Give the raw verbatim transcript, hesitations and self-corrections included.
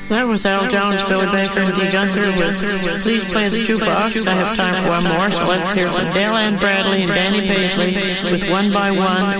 That was Al Jones, Billy Baker, and Dee Gunther with Please Play the Jukebox. I have time for one more, so let's hear from Dale Ann Bradley and Danny Paisley with One by One.